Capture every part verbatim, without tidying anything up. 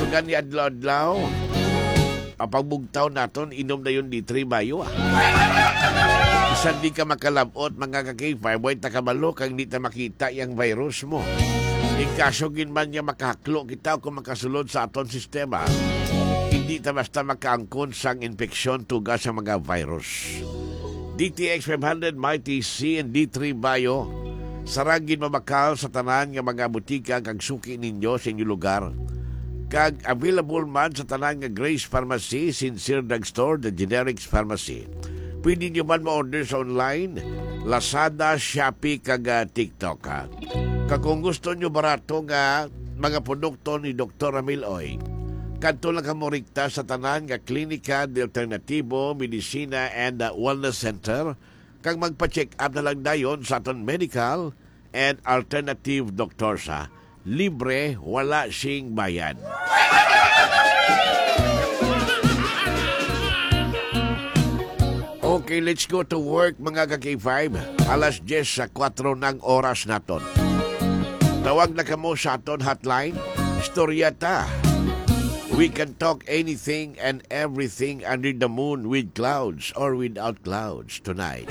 Sugan ni adlaw-adlaw. Ang pagbugtaw naton, inom na yun di three bayo ah. Isan di ka makalabot, mga ka-K-five, way takabalo kang di ta makita yung virus mo. Ikasogin man niya makahaklo kita kung makasulod sa aton sistema, hindi ta basta makaangkon sang infeksyon tuga sa mga virus. D T X five hundred, Mighty C, and D three Bio, saragin mabakal sa tanan nga mga butika kag suki ninyo sa inyong lugar. Kag available man sa tanan nga Grace Pharmacy, Sincere Drugstore, The Generics Pharmacy. Pwede nyo man ma-order sa online, Lazada, Shopee, kag uh, TikTok. Ha? Kag kung gusto nyo barato nga mga produkto ni Doctor Ramil Oy, kanto lang ka mo rikta sa tanan nga Klinika de Alternativo, Medicina and uh, Wellness Center, kag magpa-check up na lang dayon sa aton medical and alternative doctors. Ha? Libre, wala sing bayad. Okay, let's go to work mga ka-K-five. Alas diyes sa kwatro ng oras naton. Tawag na kamo sa aton hotline. Istorya ta. We can talk anything and everything under the moon with clouds or without clouds tonight.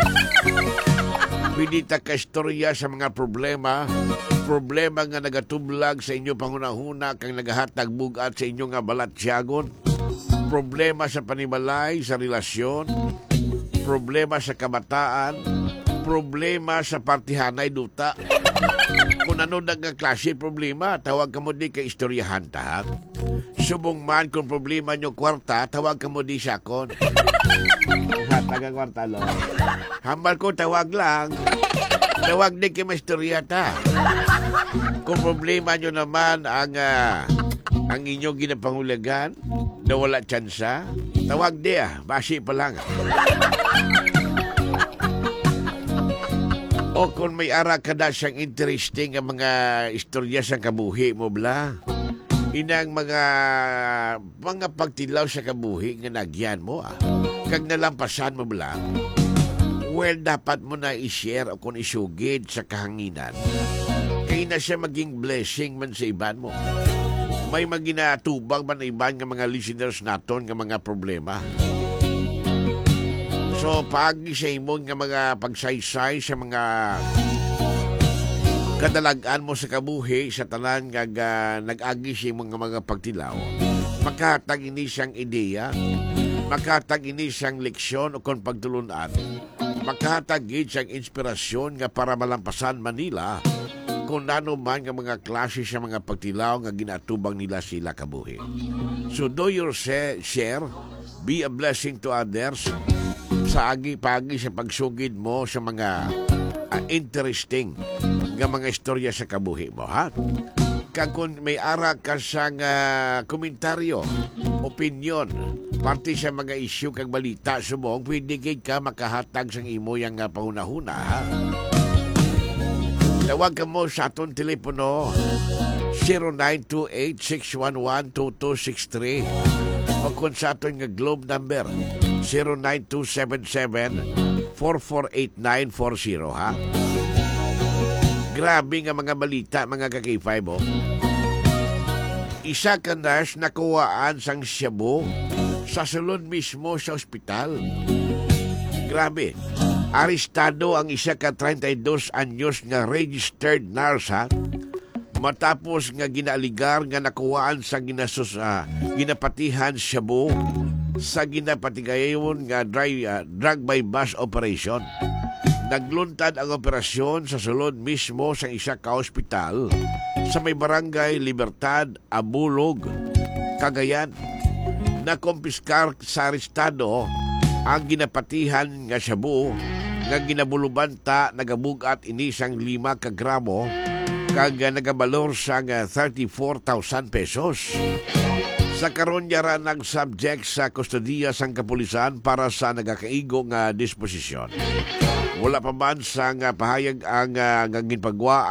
Pwede ta ka-istorya sa mga problema. Problema nga nagatublag sa inyo pangunahuna kang nagahatag bugat sa inyo nga balatsyagon. Problema sa panimalay, sa relasyon. Problema sa kabataan. Problema sa partihanay duta. Kung ano na nga klase problema, tawag ka mo di ka istoryahan ta. Subong man kung problema nyo kwarta, tawag ka mo di sakon. Taga kwarta lo. Hambal ko tawag lang. Tawag di ka maistorya ta. Kung problema nyo naman ang uh, ang inyong ginapangulagan na wala tsansa, tawag di ah, basi pa lang. O kung may ara ka na siyang interesting ang mga istorya sa kabuhi mo bla, inang mga mga pagtilaw sa kabuhi nga nagyan mo ah, kag nalampasan mo bla, well, dapat mo na i-share o kung isugid sa kahanginan. Kaya na siya maging blessing man sa iban mo. May maginatubang man na iban ng mga listeners naton ng mga problema. So, pagi sa imong ng mga pagsaysay sa mga kadalagan mo sa kabuhi, sa tanan nga uh, nag-agi sa imong mga pagtilaw, makahatag ini siyang ideya, makahatag ini siyang leksyon o kung pagtulunan, makahatag siyang inspirasyon nga para malampasan Manila kung ano man nga mga klase sa mga pagtilaw nga ginatubang nila sila kabuhi. So do your share, be a blessing to others sa agi-pagi sa pagsugid mo sa mga uh, interesting nga mga istorya sa kabuhi mo, ha? Kag kung may ara ka sa uh, komentaryo, opinion, parte sa mga issue kag balita subong, pwede kay ka makahatag sang imo yang uh, pahunahuna, ha? Tawag ka mo sa aton telepono zero nine two eight, six one one, two two six three o kung sa aton nga globe number zero nine two seven seven, four four eight nine four zero, ha? Grabe nga mga balita mga ka-K-five, oh. Isa ka nurse nakuwaan sang shabu sa salon mismo sa ospital. Grabe. Arestado ang isa ka thirty-two anyos nga registered nurse, ha? Matapos nga ginaligar nga nakuwaan sa ginasus, uh, ginapatihan shabu sa ginapatigayon nga dry, uh, drug by bus operation. Nagluntad ang operasyon sa sulod mismo sa isa ka ospital sa may barangay Libertad, Abulog, Cagayan. Nakompiskar sa arestado ang ginapatihan nga shabu nga ginabuluban ta nagabugat inisang lima ka gramo kag nagabalor sa thirty-four thousand pesos. Sa karon yara nag-subject sa kustodiya sang kapulisan para sa nagakaigo nga disposisyon. Wala pa man sa nga pahayag ang uh, ginpagwa